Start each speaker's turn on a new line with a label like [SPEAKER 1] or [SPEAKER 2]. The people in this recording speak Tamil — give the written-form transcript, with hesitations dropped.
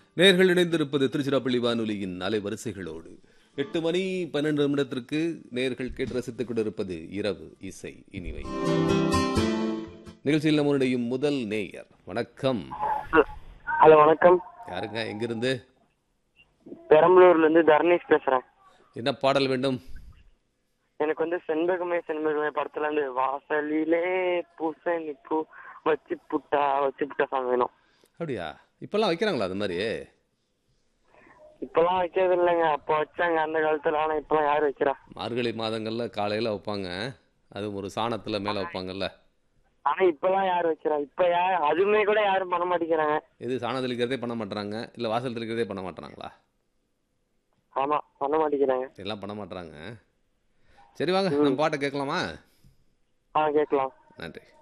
[SPEAKER 1] நேர்கள் இணைந்திருப்பது திருச்சிராப்பள்ளி வானொலியின் அலைவரிசைகளோடு 8 மணி 12 நிமிடத்திற்கு நேர்கள் கேட்டு ரசித்துக் கொண்டிருப்பது இரவு இசை இனிமை. நிகழ்ச்சியில் நம்முடைய முதல் நேயர். வணக்கம்.
[SPEAKER 2] ஹலோ, வணக்கம்.
[SPEAKER 1] யாருங்க, எங்கிருந்து?
[SPEAKER 2] பெரம்பலூர்ல இருந்து தர்ணேஷ் பேசுறேன்.
[SPEAKER 1] என்ன பாடல் வேண்டும்?
[SPEAKER 2] எனக்கு செண்பகமே செண்பகமே படத்துல இருந்து வாசலிலே பூசணி பூ வச்சு புட்டா சாங் வேணும்.
[SPEAKER 1] அப்படியா? இப்பெல்லாம் வைக்கிறாங்களா அது மாதிரி?
[SPEAKER 2] இப்பெல்லாம் வைக்கிறது இல்லைங்க, அப்ப வச்சாங்க அந்த காலத்துல. ஆனா இப்பெல்லாம் யாரு வைக்கிறா?
[SPEAKER 1] மார்கழி மாதங்கள்ல காலையில வைப்பாங்க, அது ஒரு சாணத்துல மேல வைப்பாங்கல்ல.
[SPEAKER 2] ஆனா இப்பெல்லாம் யாரு வைக்கிறா? இப்ப அதுவுமே கூட யாரும் பண்ண மாட்டேங்கிறாங்க.
[SPEAKER 1] இது சாணம் தெளிக்கிறதே பண்ண மாட்டாங்க, இல்ல வாசல் தெளிக்கிறதே பண்ண மாட்டாங்களா?
[SPEAKER 2] ஆமா, பண்ண மாட்டேங்கிறாங்க.
[SPEAKER 1] எல்லாம் பண்ண மாட்டாங்க. சரி, வாங்க நம்ம பாட்டை கேட்கலாமா?
[SPEAKER 2] கேட்கலாம்.
[SPEAKER 1] நன்றி.